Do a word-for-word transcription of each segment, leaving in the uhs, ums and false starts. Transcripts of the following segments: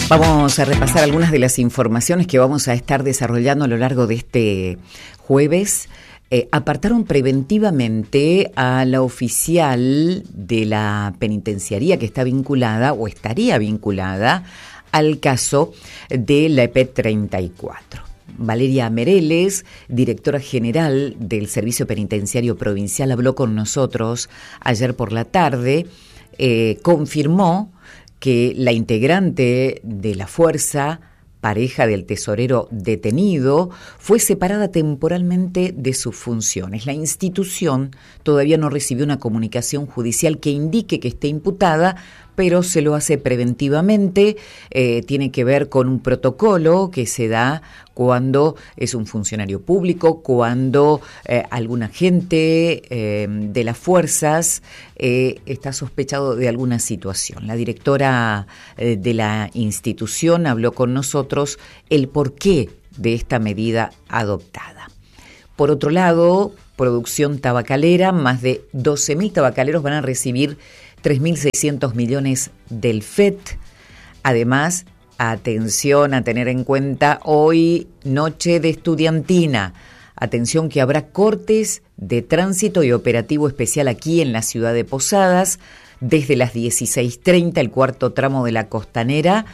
Vamos a repasar algunas de las informaciones que vamos a estar desarrollando a lo largo de este jueves. Eh, apartaron preventivamente a la oficial de la penitenciaría que está vinculada o estaría vinculada al caso de la E P E treinta y cuatro. Valeria Mereles, directora general del Servicio Penitenciario Provincial, habló con nosotros ayer por la tarde, eh, confirmó que la integrante de la fuerza, pareja del tesorero detenido, fue separada temporalmente de sus funciones. La institución todavía no recibió una comunicación judicial que indique que esté imputada, pero se lo hace preventivamente. Eh, tiene que ver con un protocolo que se da cuando es un funcionario público, cuando eh, algún agente eh, de las fuerzas eh, está sospechado de alguna situación. La directora eh, de la institución habló con nosotros el porqué de esta medida adoptada. Por otro lado, producción tabacalera, más de doce mil tabacaleros van a recibir tres mil seiscientos millones del F E D. Además, atención a tener en cuenta hoy, noche de estudiantina. Atención que habrá cortes de tránsito y operativo especial aquí en la ciudad de Posadas. Desde las dieciséis treinta, el cuarto tramo de la Costanera,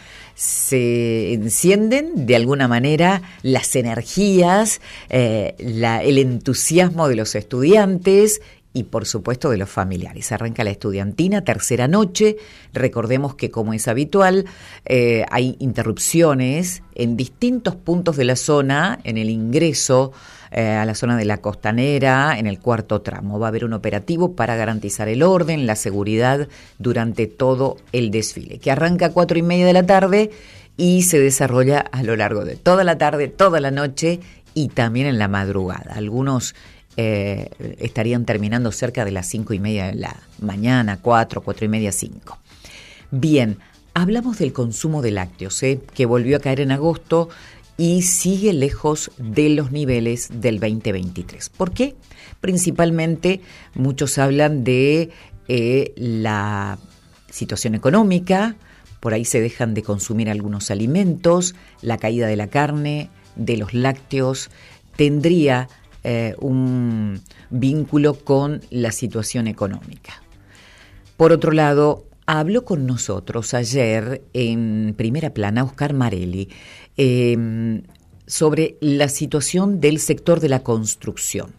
se encienden de alguna manera las energías, eh, la, el entusiasmo de los estudiantes y por supuesto de los familiares. Arranca la estudiantina, tercera noche. Recordemos que, como es habitual, eh, hay interrupciones en distintos puntos de la zona, en el ingreso eh, a la zona de la Costanera, en el cuarto tramo. Va a haber un operativo para garantizar el orden, la seguridad durante todo el desfile, que arranca a cuatro y media de la tarde y se desarrolla a lo largo de toda la tarde, toda la noche y también en la madrugada. Algunos Eh, estarían terminando cerca de las cinco y media de la mañana, cuatro, cuatro y media, cinco. Bien, hablamos del consumo de lácteos, ¿eh? que volvió a caer en agosto y sigue lejos de los niveles del veinte veintitrés. ¿Por qué? Principalmente muchos hablan de eh, la situación económica, por ahí se dejan de consumir algunos alimentos, la caída de la carne, de los lácteos, tendría Eh, un vínculo con la situación económica. Por otro lado, habló con nosotros ayer en Primera Plana Oscar Marelli eh, sobre la situación del sector de la construcción.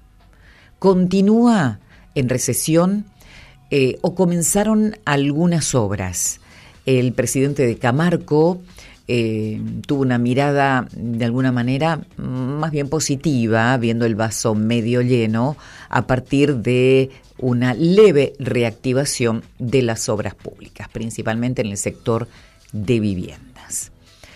¿Continúa en recesión eh, o comenzaron algunas obras? El presidente de Camarco Eh, tuvo una mirada de alguna manera más bien positiva, viendo el vaso medio lleno a partir de una leve reactivación de las obras públicas, principalmente en el sector de viviendas.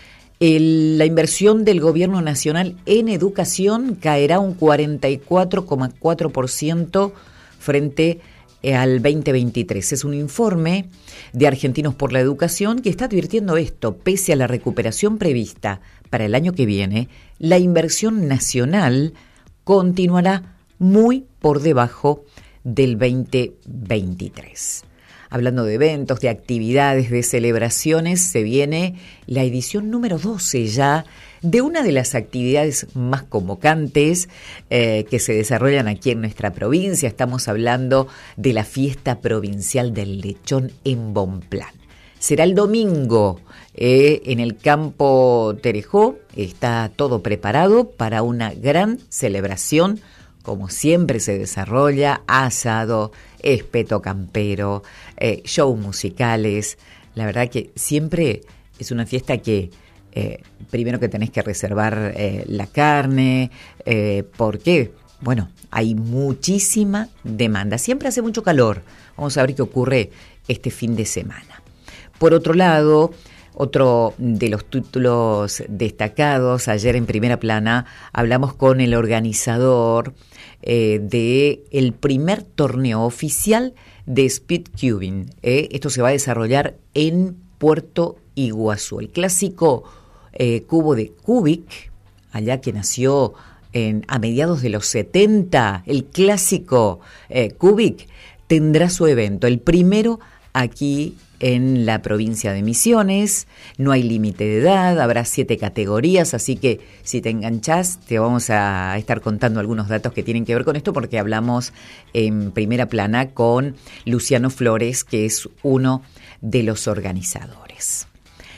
El, la inversión del gobierno nacional en educación caerá un cuarenta y cuatro coma cuatro por ciento frente al veinte veintitrés. Es un informe de Argentinos por la Educación que está advirtiendo esto. Pese a la recuperación prevista para el año que viene, la inversión nacional continuará muy por debajo del veinte veintitrés. Hablando de eventos, de actividades, de celebraciones, se viene la edición número doce ya de una de las actividades más convocantes eh, que se desarrollan aquí en nuestra provincia. Estamos hablando de la fiesta provincial del lechón en Bonplan. Será el domingo eh, en el campo Terejó. Está todo preparado para una gran celebración. Como siempre se desarrolla, asado, espeto campero, eh, shows musicales. La verdad que siempre es una fiesta que eh, primero que tenés que reservar eh, la carne. Eh, ¿Por qué? Bueno, hay muchísima demanda. Siempre hace mucho calor. Vamos a ver qué ocurre este fin de semana. Por otro lado, otro de los títulos destacados, ayer en Primera Plana hablamos con el organizador eh, de el primer torneo oficial de Speed Cubing. Eh. Esto se va a desarrollar en Puerto Iguazú. El clásico eh, cubo de Cubic, allá que nació en, a mediados de los setenta, el clásico eh, Cubic, tendrá su evento, el primero aquí en la provincia de Misiones, no hay límite de edad, habrá siete categorías, así que si te enganchás te vamos a estar contando algunos datos que tienen que ver con esto, porque hablamos en primera plana con Luciano Flores, que es uno de los organizadores.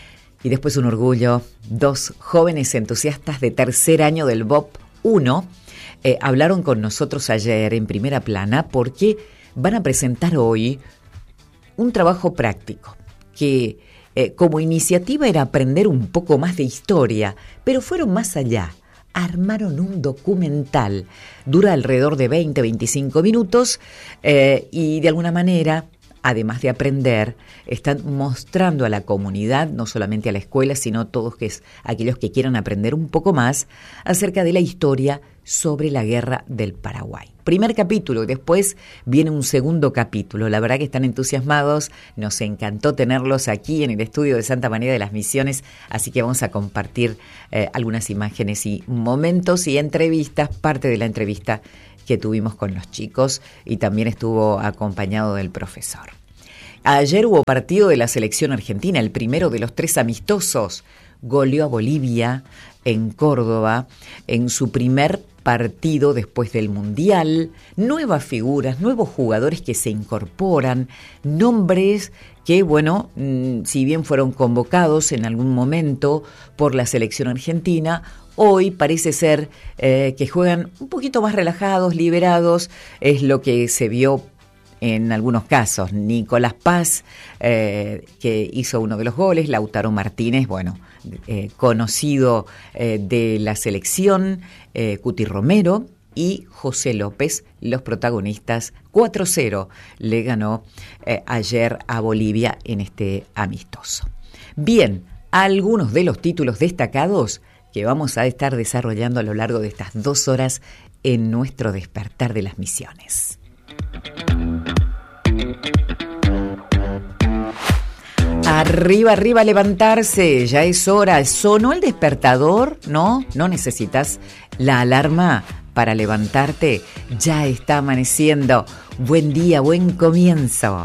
Y después un orgullo, dos jóvenes entusiastas de tercer año del B O P uno eh, hablaron con nosotros ayer en primera plana porque van a presentar hoy un trabajo práctico que eh, como iniciativa era aprender un poco más de historia, pero fueron más allá. Armaron un documental, dura alrededor de veinte a veinticinco minutos eh, y de alguna manera, además de aprender, están mostrando a la comunidad, no solamente a la escuela, sino a todos que es, aquellos que quieran aprender un poco más acerca de la historia sobre la guerra del Paraguay. Primer capítulo y después viene un segundo capítulo. La verdad que están entusiasmados, nos encantó tenerlos aquí en el estudio de Santa María de las Misiones, así que vamos a compartir eh, algunas imágenes y momentos y entrevistas, parte de la entrevista que tuvimos con los chicos y también estuvo acompañado del profesor. Ayer hubo partido de la selección argentina, el primero de los tres amistosos. Goleó a Bolivia en Córdoba en su primer partido después del Mundial. Nuevas figuras, nuevos jugadores que se incorporan, nombres que, bueno, si bien fueron convocados en algún momento por la selección argentina, hoy parece ser eh, que juegan un poquito más relajados, liberados, es lo que se vio en algunos casos. Nicolás Paz, eh, que hizo uno de los goles, Lautaro Martínez, bueno, eh, conocido eh, de la selección, eh, Cuti Romero y José López, los protagonistas. Cuatro cero le ganó eh, ayer a Bolivia en este amistoso. Bien, algunos de los títulos destacados que vamos a estar desarrollando a lo largo de estas dos horas en nuestro Despertar de las Misiones. Arriba, arriba, levantarse, ya es hora. Sonó el despertador, ¿no? No necesitas la alarma para levantarte. Ya está amaneciendo. Buen día, buen comienzo.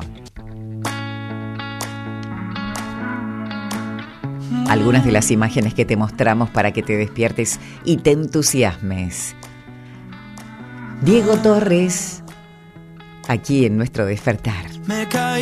Algunas de las imágenes que te mostramos para que te despiertes y te entusiasmes. Diego Torres, aquí en nuestro Despertar. Me caí.